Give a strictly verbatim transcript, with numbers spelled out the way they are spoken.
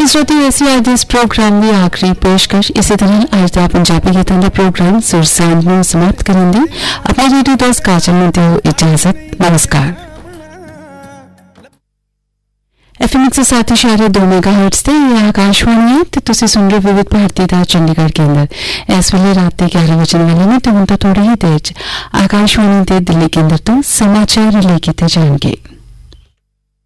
श्रोते ऐसी आज इस प्रोग्राम ਦੀ ਆਖਰੀ ਪੇਸ਼ਕਸ਼ ਇਸੇ ਤਰ੍ਹਾਂ ਅੱਜ ਦਾ ਪੰਜਾਬੀ ਗੀਤਾਂ ਦਾ ਪ੍ਰੋਗਰਾਮ ਸੁਰਸਾਂਝ ਨੂੰ ਸਮਾਪਤ ਕਰਨ ਦੀ ਆਪਣੀ ਰੇਡੀਓ ਦੋਸਤ ਕਾਜਲ ਨੂੰ ਦਿਓ ਇਜਾਜ਼ਤ। ਨਮਸਕਾਰ। एफ एम एक सौ सात इशारे दो मेगा हर्ट्ज ते आकाशवाणी है ते तुसीं सुन रहे विविध भारती दा चंडीगढ़ केंद्र। इस वेले रात दे ग्यारह बजने वाले ने ते हुण तां थोड़ी ही देर च आकाशवाणी दे दिल्ली केंद्र तो समाचार रिले कीते जाणगे।